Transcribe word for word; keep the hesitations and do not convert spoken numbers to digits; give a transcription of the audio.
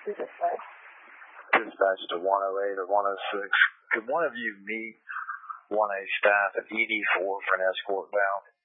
Dispatch to one oh eight or one oh six. Could one of you meet one A staff at E D four for an escort bound?